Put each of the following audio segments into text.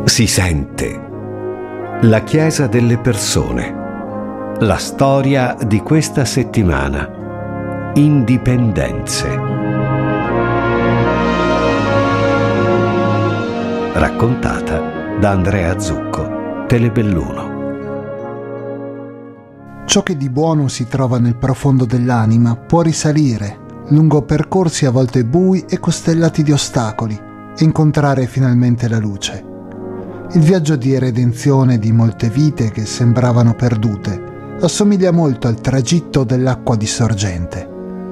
Si sente. La Chiesa delle persone. La storia di questa settimana. Indipendenze. Raccontata da Andrea Zucco, Telebelluno. Ciò che di buono si trova nel profondo dell'anima può risalire lungo percorsi a volte bui e costellati di ostacoli e incontrare finalmente la luce. Il viaggio di redenzione di molte vite che sembravano perdute assomiglia molto al tragitto dell'acqua di sorgente.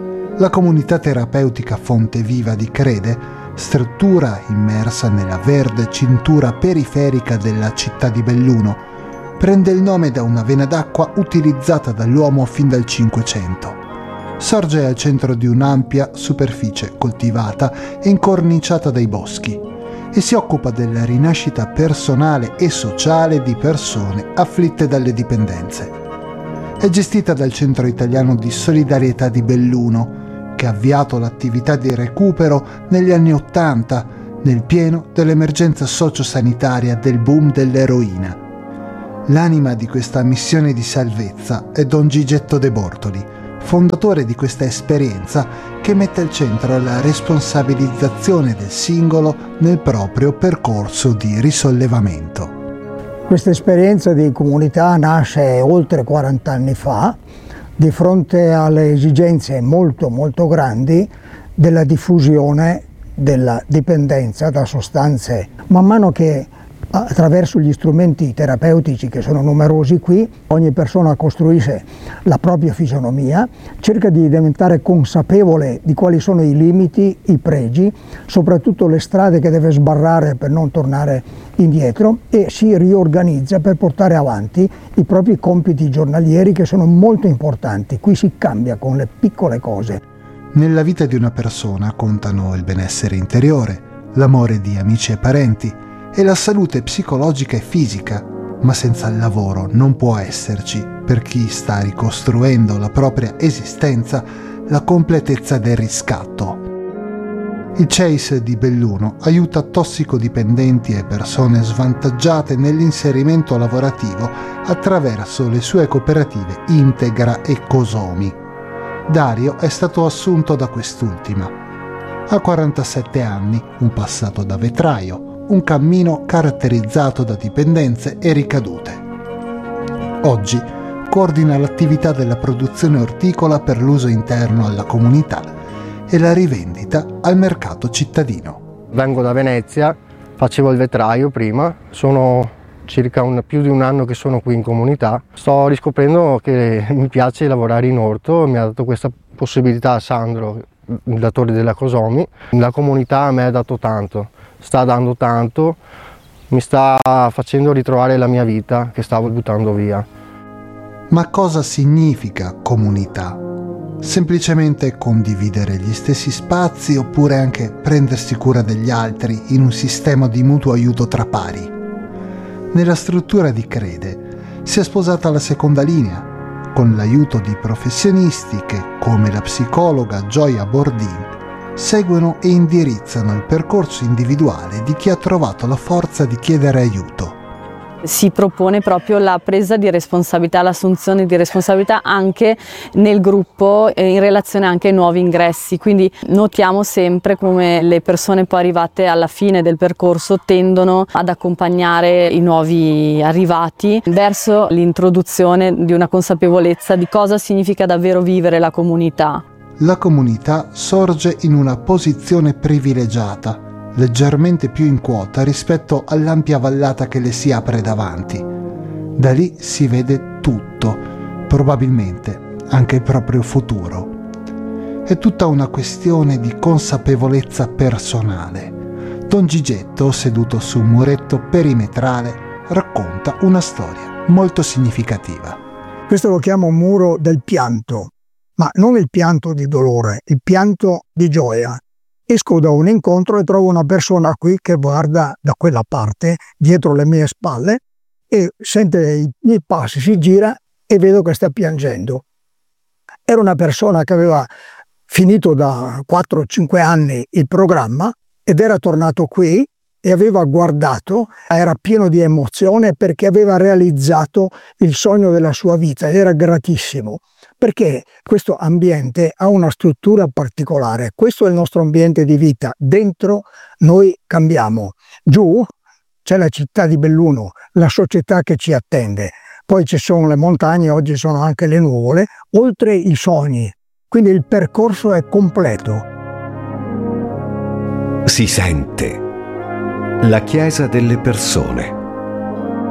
La comunità terapeutica Fonte Viva di Crede, struttura immersa nella verde cintura periferica della città di Belluno, prende il nome da una vena d'acqua utilizzata dall'uomo fin dal Cinquecento. Sorge al centro di un'ampia superficie coltivata e incorniciata dai boschi e si occupa della rinascita personale e sociale di persone afflitte dalle dipendenze. È gestita dal Centro Italiano di Solidarietà di Belluno, che ha avviato l'attività di recupero negli anni '80, nel pieno dell'emergenza sociosanitaria del boom dell'eroina. L'anima di questa missione di salvezza è Don Gigetto De Bortoli, fondatore di questa esperienza che mette al centro la responsabilizzazione del singolo nel proprio percorso di risollevamento. Questa esperienza di comunità nasce oltre 40 anni fa, di fronte alle esigenze molto grandi della diffusione della dipendenza da sostanze. Man mano che attraverso gli strumenti terapeutici, che sono numerosi qui, ogni persona costruisce la propria fisionomia, cerca di diventare consapevole di quali sono i limiti, i pregi, soprattutto le strade che deve sbarrare per non tornare indietro, e si riorganizza per portare avanti i propri compiti giornalieri, che sono molto importanti. Qui si cambia con le piccole cose. Nella vita di una persona contano il benessere interiore, l'amore di amici e parenti e la salute psicologica e fisica, ma senza il lavoro non può esserci, per chi sta ricostruendo la propria esistenza, la completezza del riscatto. Il CEIS di Belluno aiuta tossicodipendenti e persone svantaggiate nell'inserimento lavorativo attraverso le sue cooperative Integra e Cosomi. Dario è stato assunto da quest'ultima. Ha 47 anni, un passato da vetraio, un cammino caratterizzato da dipendenze e ricadute. Oggi coordina l'attività della produzione orticola per l'uso interno alla comunità e la rivendita al mercato cittadino. Vengo da Venezia, facevo il vetraio prima, sono circa più di un anno che sono qui in comunità. Sto riscoprendo che mi piace lavorare in orto, mi ha dato questa possibilità Sandro, il datore della Cosomi. La comunità a me ha dato tanto. Sta dando tanto, mi sta facendo ritrovare la mia vita che stavo buttando via. Ma cosa significa comunità? Semplicemente condividere gli stessi spazi oppure anche prendersi cura degli altri in un sistema di mutuo aiuto tra pari? Nella struttura di Crede si è sposata la seconda linea, con l'aiuto di professionisti che, come la psicologa Gioia Bordin, seguono e indirizzano il percorso individuale di chi ha trovato la forza di chiedere aiuto. Si propone proprio la presa di responsabilità, l'assunzione di responsabilità anche nel gruppo in relazione anche ai nuovi ingressi, quindi notiamo sempre come le persone poi arrivate alla fine del percorso tendono ad accompagnare i nuovi arrivati verso l'introduzione di una consapevolezza di cosa significa davvero vivere la comunità. La comunità sorge in una posizione privilegiata, leggermente più in quota rispetto all'ampia vallata che le si apre davanti. Da lì si vede tutto, probabilmente anche il proprio futuro. È tutta una questione di consapevolezza personale. Don Gigetto, seduto su un muretto perimetrale, racconta una storia molto significativa. Questo lo chiamo muro del pianto. Ma non il pianto di dolore, il pianto di gioia. Esco da un incontro e trovo una persona qui che guarda da quella parte, dietro le mie spalle, e sente i miei passi, si gira e vedo che sta piangendo. Era una persona che aveva finito da 4-5 anni il programma ed era tornato qui e aveva guardato, era pieno di emozione perché aveva realizzato il sogno della sua vita ed era gratissimo, perché questo ambiente ha una struttura particolare. Questo è il nostro ambiente di vita, dentro noi cambiamo, giù c'è la città di Belluno, la società che ci attende, poi ci sono le montagne, oggi sono anche le nuvole, oltre i sogni, quindi il percorso è completo. Si sente la chiesa delle persone.